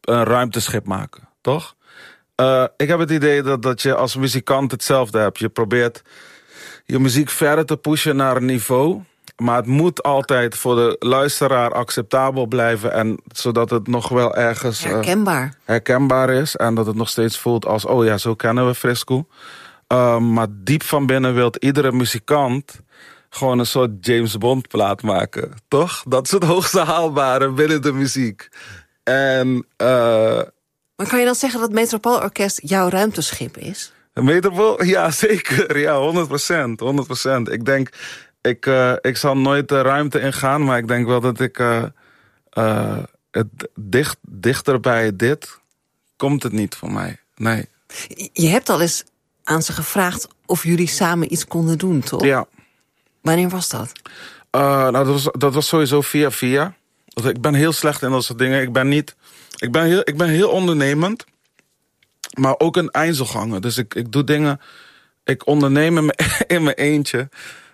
een ruimteschip maken, toch? Ik heb het idee dat je als muzikant hetzelfde hebt. Je probeert je muziek verder te pushen naar een niveau, maar het moet altijd voor de luisteraar acceptabel blijven, en zodat het nog wel ergens herkenbaar is. En dat het nog steeds voelt als, oh ja, zo kennen we Frisco. Maar diep van binnen wil iedere muzikant gewoon een soort James Bond plaat maken, toch? Dat is het hoogste haalbare binnen de muziek. En maar kan je dan zeggen dat het Metropoolorkest jouw ruimteschip is? Metropool? Ja, zeker. Ja, 100%. Ik denk, ik zal nooit de ruimte ingaan, maar ik denk wel dat ik het dichter bij dit komt het niet voor mij. Nee. Je hebt al eens aan ze gevraagd of jullie samen iets konden doen, toch? Ja. Wanneer was dat? Dat was sowieso via. Ik ben heel slecht in dat soort dingen. Ik ben heel ondernemend, maar ook een einzelganger. Dus ik doe dingen, ik onderneem in mijn eentje.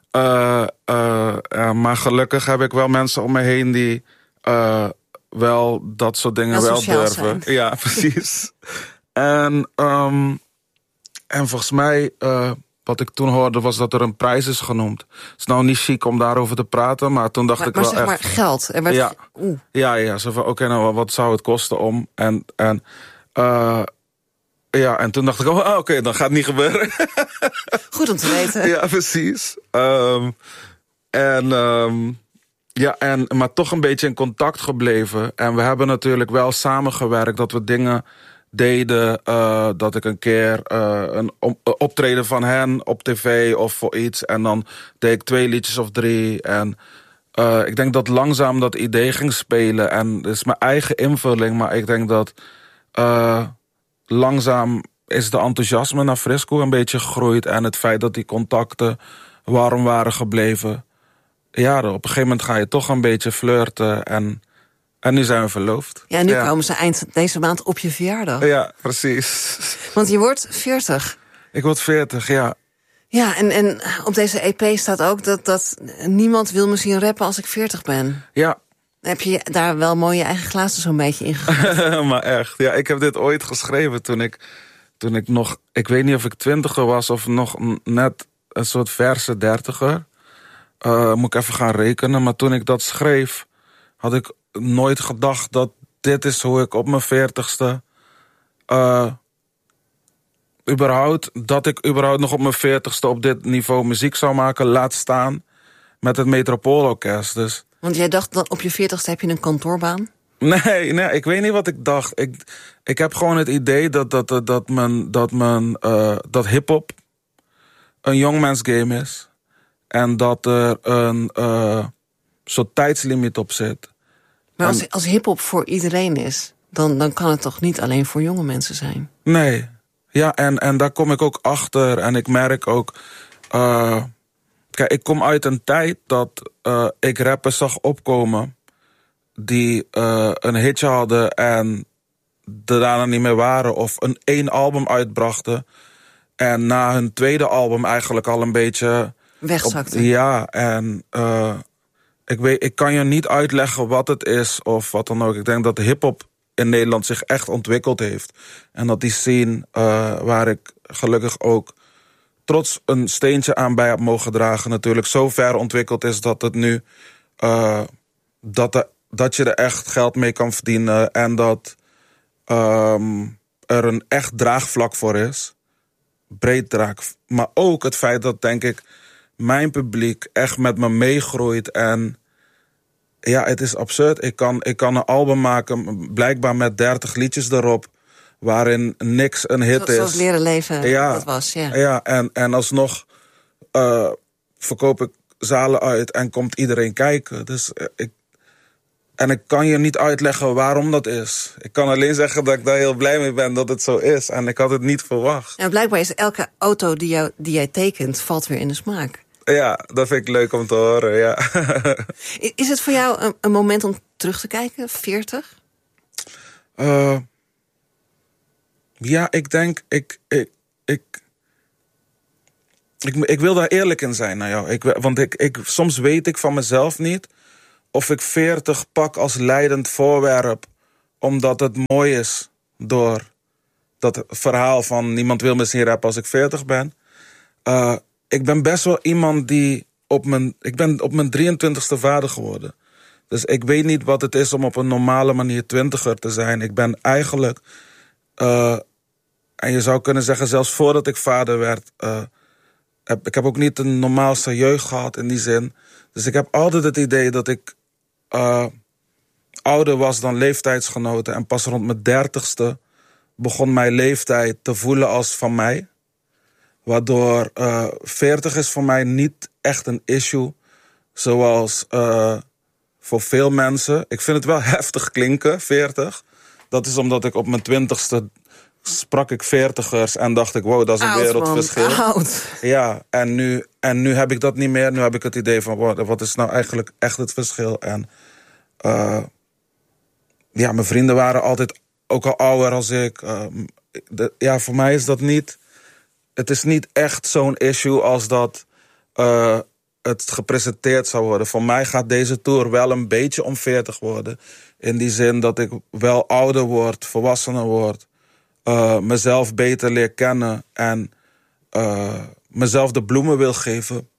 Maar gelukkig heb ik wel mensen om me heen die wel dat soort dingen wel durven. Zijn. Ja, precies. En volgens mij, wat ik toen hoorde, was dat er een prijs is genoemd. Het is nou niet chic om daarover te praten, maar toen dacht ik wel zeg maar geld. Er werd... Ja. Zo van, oké, nou, wat zou het kosten om? En toen dacht ik, oké, dan gaat het niet gebeuren. Goed om te weten. Ja, precies. Maar toch een beetje in contact gebleven. En we hebben natuurlijk wel samengewerkt, dat we dingen deden, dat ik een keer een optreden van hen op tv of voor iets, en dan deed ik 2 liedjes of 3. En ik denk dat langzaam dat idee ging spelen. En het is mijn eigen invulling, maar ik denk dat langzaam is de enthousiasme naar Frisco een beetje gegroeid, en het feit dat die contacten warm waren gebleven. Ja, op een gegeven moment ga je toch een beetje flirten, en nu zijn we verloofd. Ja, nu komen ze eind deze maand op je verjaardag. Ja, precies. Want je wordt 40. Ik word 40, ja. Ja, en op deze EP staat ook dat niemand wil me zien rappen als ik 40 ben. Ja. Heb je daar wel mooi je eigen glazen zo'n beetje in gegooid? Maar echt, ja, ik heb dit ooit geschreven toen ik nog, ik weet niet of ik 20er was of nog net een soort verse 30er. Moet ik even gaan rekenen. Maar toen ik dat schreef, had ik nooit gedacht dat dit is hoe ik op mijn 40ste... dat ik überhaupt nog op mijn 40ste op dit niveau muziek zou maken, laat staan met het Metropoolorkest. Dus. Want jij dacht, dan op je 40ste heb je een kantoorbaan? Nee, ik weet niet wat ik dacht. Ik heb gewoon het idee dat hiphop een jongmansgame is. En dat er een soort tijdslimiet op zit. Maar als hiphop voor iedereen is, dan kan het toch niet alleen voor jonge mensen zijn? Nee. Ja, en daar kom ik ook achter. En ik merk ook... kijk, ik kom uit een tijd dat ik rappers zag opkomen die een hitje hadden en daarna niet meer waren, of een 1 album uitbrachten en na hun tweede album eigenlijk al een beetje wegzakte. Ja, en ik kan je niet uitleggen wat het is of wat dan ook. Ik denk dat de hiphop in Nederland zich echt ontwikkeld heeft. En dat die scene, waar ik gelukkig ook trots een steentje aan bij heb mogen dragen, natuurlijk zo ver ontwikkeld is dat het nu dat je er echt geld mee kan verdienen en dat er een echt draagvlak voor is. Breed draag. Maar ook het feit dat, denk ik, mijn publiek echt met me meegroeit. En ja, het is absurd. Ik kan een album maken, blijkbaar met 30 liedjes erop, waarin niks een hit is. Zoals Leren Leven, ja, dat was, ja. Ja, en alsnog verkoop ik zalen uit en komt iedereen kijken. Dus ik kan je niet uitleggen waarom dat is. Ik kan alleen zeggen dat ik daar heel blij mee ben dat het zo is. En ik had het niet verwacht. En blijkbaar is elke auto die jij tekent, valt weer in de smaak. Ja, dat vind ik leuk om te horen, ja. Is het voor jou een moment om terug te kijken, 40? Ja, ik denk... Ik wil daar eerlijk in zijn naar jou. Want soms weet ik van mezelf niet of ik 40 pak als leidend voorwerp omdat het mooi is door dat verhaal van niemand wil misschien rappen als ik 40 ben. Ik ben best wel iemand die ik ben op mijn 23ste vader geworden. Dus ik weet niet wat het is om op een normale manier 20er te zijn. Ik ben eigenlijk, en je zou kunnen zeggen zelfs voordat ik vader werd, ik heb ook niet een normaalste jeugd gehad in die zin. Dus ik heb altijd het idee dat ik ouder was dan leeftijdsgenoten. En pas rond mijn 30ste begon mijn leeftijd te voelen als van mij. Waardoor 40 is voor mij niet echt een issue. Zoals voor veel mensen. Ik vind het wel heftig klinken, 40. Dat is omdat ik op mijn 20ste sprak ik 40ers en dacht ik, wow, dat is een wereldverschil. Oud. Ja, en nu heb ik dat niet meer. Nu heb ik het idee van, wow, wat is nou eigenlijk echt het verschil? En ja, mijn vrienden waren altijd ook al ouder als ik. Ja, voor mij is dat niet. Het is niet echt zo'n issue als dat het gepresenteerd zou worden. Voor mij gaat deze tour wel een beetje om 40 worden. In die zin dat ik wel ouder word, volwassener word. Mezelf beter leer kennen. En mezelf de bloemen wil geven.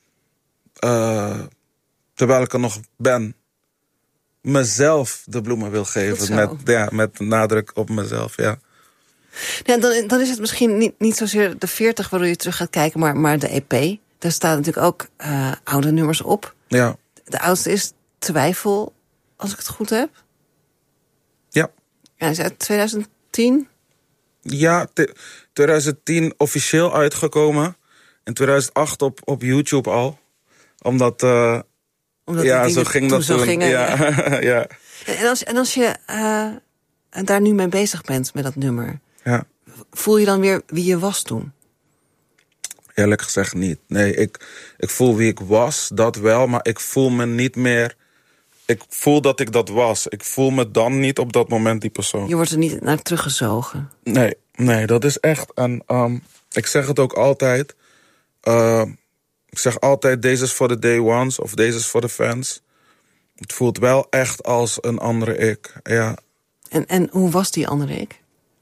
Terwijl ik er nog ben. Mezelf de bloemen wil geven. Met nadruk op mezelf, ja. Ja, dan is het misschien niet zozeer de 40 waardoor je terug gaat kijken, maar de EP. Daar staan natuurlijk ook oude nummers op. Ja. De oudste is Twijfel, als ik het goed heb. Ja. Ja, is uit 2010? Ja, 2010 officieel uitgekomen. In 2008 op YouTube al. Omdat ja, zo ging dat toen. Gingen, ja. Ja. En als je daar nu mee bezig bent met dat nummer, ja. Voel je dan weer wie je was toen? Eerlijk gezegd niet. Nee, ik voel wie ik was, dat wel, maar ik voel me niet meer. Ik voel dat ik dat was. Ik voel me dan niet op dat moment die persoon. Je wordt er niet naar teruggezogen. Nee, dat is echt. En ik zeg het ook altijd. Ik zeg altijd, deze is voor de day ones of deze is voor de fans. Het voelt wel echt als een andere ik, ja. En hoe was die andere ik?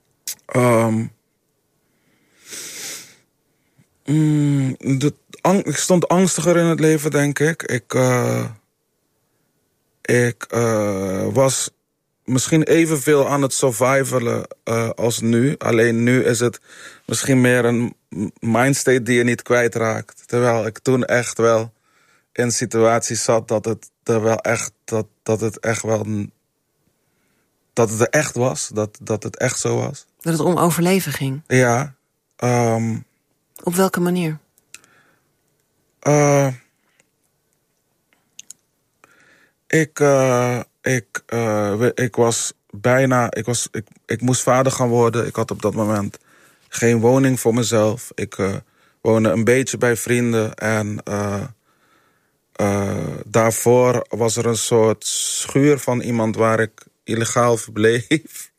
Ik stond angstiger in het leven, denk ik. Ik was misschien evenveel aan het survivalen als nu. Alleen nu is het misschien meer een mindstate die je niet kwijtraakt. Terwijl ik toen echt wel in situaties zat dat het er wel echt, dat het echt wel, dat het er echt was. Dat het echt zo was. Dat het om overleven ging? Ja. Op welke manier? Ik was bijna. Ik moest vader gaan worden. Ik had op dat moment geen woning voor mezelf. Ik woonde een beetje bij vrienden. En daarvoor was er een soort schuur van iemand waar ik illegaal verbleef.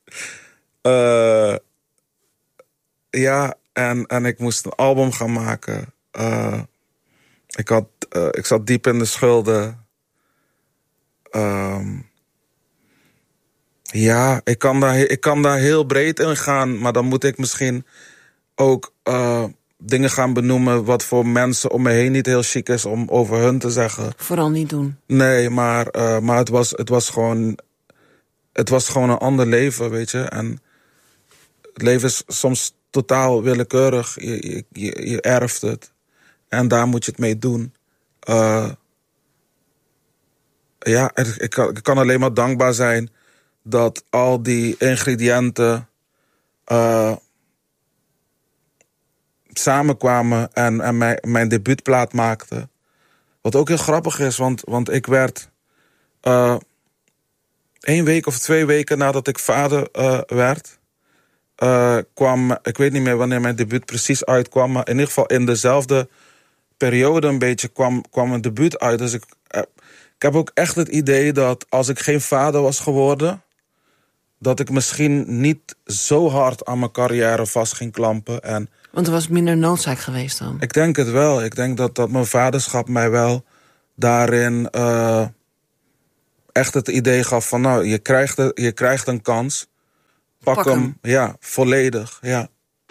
Ja, en ik moest een album gaan maken. Ik zat diep in de schulden. Ja, ik kan daar heel breed in gaan. Maar dan moet ik misschien ook dingen gaan benoemen wat voor mensen om me heen niet heel chic is om over hun te zeggen. Vooral niet doen. Nee, maar het was gewoon een ander leven, weet je. En het leven is soms totaal willekeurig. Je erft het. En daar moet je het mee doen. Ja, ik kan alleen maar dankbaar zijn dat al die ingrediënten samenkwamen en mijn debuutplaat maakten. Wat ook heel grappig is, want ik werd 1 week of 2 weken nadat ik vader werd, ik weet niet meer wanneer mijn debuut precies uitkwam, maar in ieder geval in dezelfde periode een beetje kwam een debuut uit. Dus ik heb ook echt het idee dat als ik geen vader was geworden, dat ik misschien niet zo hard aan mijn carrière vast ging klampen. Want er was minder noodzaak geweest dan? Ik denk het wel. Ik denk dat mijn vaderschap mij wel daarin echt het idee gaf van... nou, je krijgt een kans. Pak hem. Ja, volledig. Ja.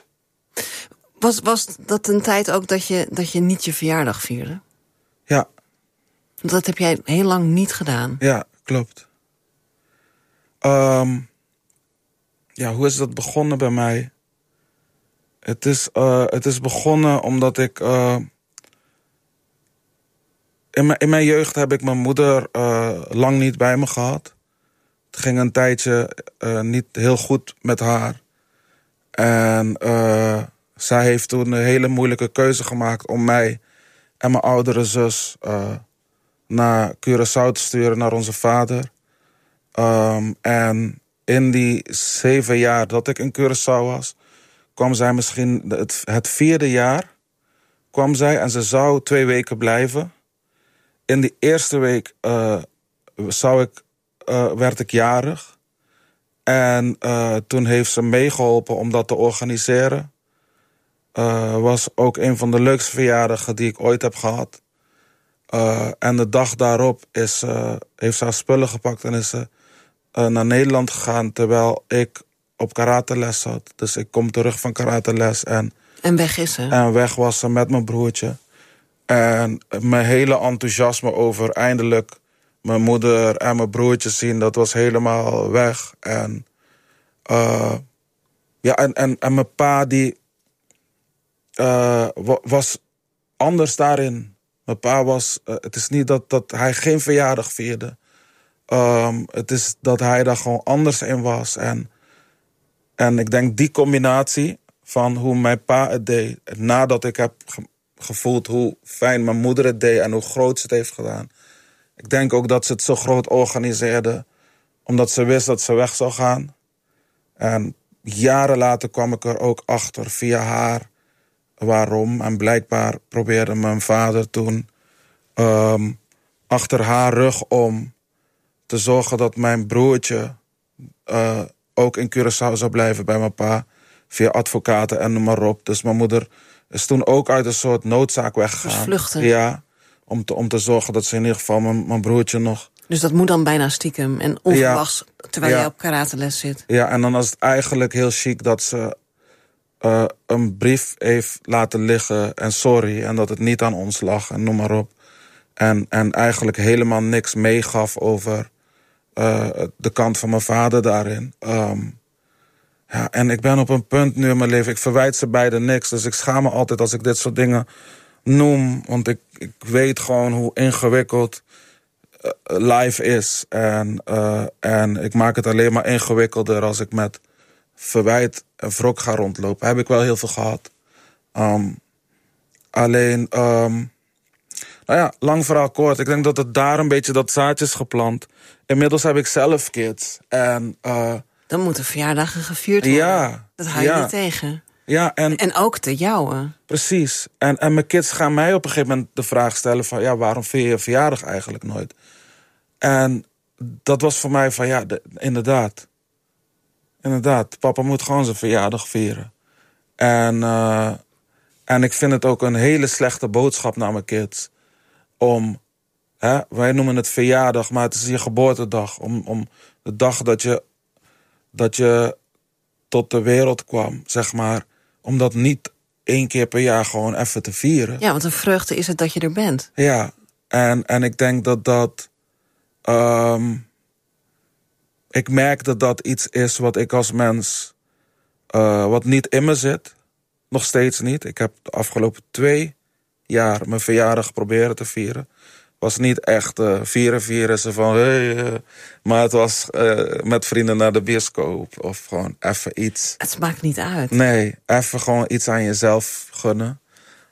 Was dat een tijd ook dat je niet je verjaardag vierde? Ja. Want dat heb jij heel lang niet gedaan. Ja, klopt. Hoe is dat begonnen bij mij? Het is begonnen omdat ik... In mijn jeugd heb ik mijn moeder lang niet bij me gehad. Het ging een tijdje niet heel goed met haar. En zij heeft toen een hele moeilijke keuze gemaakt... om mij en mijn oudere zus naar Curaçao te sturen, naar onze vader. En in die 7 jaar dat ik in Curaçao was... kwam zij misschien het 4e jaar... kwam zij en ze zou 2 weken blijven. In die eerste week werd ik jarig. En toen heeft ze meegeholpen om dat te organiseren. Was ook een van de leukste verjaardagen die ik ooit heb gehad. En de dag daarop heeft ze haar spullen gepakt... en is ze naar Nederland gegaan terwijl ik op karateles zat. Dus ik kom terug van karateles en weg is ze? En weg was ze met mijn broertje. En mijn hele enthousiasme over eindelijk mijn moeder en mijn broertje zien... dat was helemaal weg. En mijn pa die was anders daarin. Mijn pa was... het is niet dat hij geen verjaardag vierde. Het is dat hij daar gewoon anders in was. En ik denk die combinatie van hoe mijn pa het deed... nadat ik heb gevoeld hoe fijn mijn moeder het deed... en hoe groot ze het heeft gedaan. Ik denk ook dat ze het zo groot organiseerde... omdat ze wist dat ze weg zou gaan. En jaren later kwam ik er ook achter via haar waarom. En blijkbaar probeerde mijn vader toen... achter haar rug om te zorgen dat mijn broertje... ook in Curaçao zou blijven bij mijn pa... via advocaten en noem maar op. Dus mijn moeder is toen ook uit een soort noodzaak weggegaan. Dus vluchten. Ja, om te zorgen dat ze in ieder geval mijn broertje nog... Dus dat moet dan bijna stiekem en onverwachts... terwijl jij op karateles zit. Ja, en dan was het eigenlijk heel chic dat ze een brief heeft laten liggen... en sorry, en dat het niet aan ons lag en noem maar op. En eigenlijk helemaal niks meegaf over de kant van mijn vader daarin. En ik ben op een punt nu in mijn leven... ik verwijt ze beiden niks, dus ik schaam me altijd als ik dit soort dingen noem. Want ik weet gewoon hoe ingewikkeld life is. En ik maak het alleen maar ingewikkelder als ik met verwijt en wrok ga rondlopen. Heb ik wel heel veel gehad. Alleen... lang verhaal kort. Ik denk dat het daar een beetje dat zaadje is geplant. Inmiddels heb ik zelf kids. En... dan moeten verjaardagen gevierd worden. Ja. Dat hou je niet tegen. Ja, en ook de jouwe. Precies. En mijn kids gaan mij op een gegeven moment de vraag stellen van... ja, waarom vier je verjaardag eigenlijk nooit? En dat was voor mij van inderdaad. Inderdaad, papa moet gewoon zijn verjaardag vieren. En ik vind het ook een hele slechte boodschap naar mijn kids. Wij noemen het verjaardag, maar het is je geboortedag. Om de dag dat je tot de wereld kwam, zeg maar. Om dat niet 1 keer per jaar gewoon even te vieren. Ja, want een vreugde is het dat je er bent. Ja, en ik denk dat ik merk dat dat iets is wat ik als mens... wat niet in me zit. Nog steeds niet. Ik heb de afgelopen 2 jaar mijn verjaardag geprobeerd te vieren. Was niet echt vieren ze van... maar het was met vrienden naar de bioscoop. Of gewoon even iets. Het maakt niet uit. Nee, even gewoon iets aan jezelf gunnen.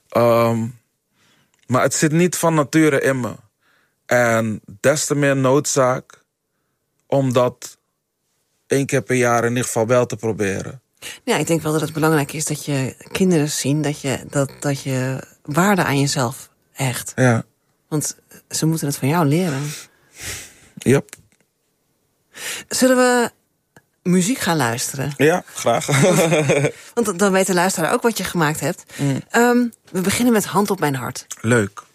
Maar het zit niet van nature in me. En des te meer noodzaak... om dat 1 keer per jaar in ieder geval wel te proberen. Ja, ik denk wel dat het belangrijk is dat je kinderen zien... dat je waarde aan jezelf hecht. Ja. Want ze moeten het van jou leren. Yep. Zullen we muziek gaan luisteren? Ja, graag. Want dan weet de luisteraar ook wat je gemaakt hebt. We beginnen met Hand op mijn hart. Leuk.